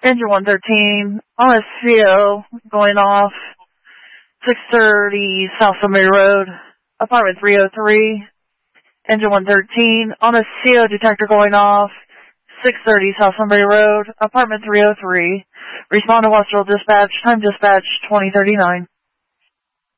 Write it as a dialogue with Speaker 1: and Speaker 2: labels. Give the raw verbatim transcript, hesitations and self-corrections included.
Speaker 1: Engine one thirteen on a C O going off six thirty South Sunbury Road, apartment three oh three. Engine one thirteen on a C O detector going off six thirty South Sunbury Road, apartment three oh three. Respond to Westfield Dispatch, time dispatch twenty thirty-nine.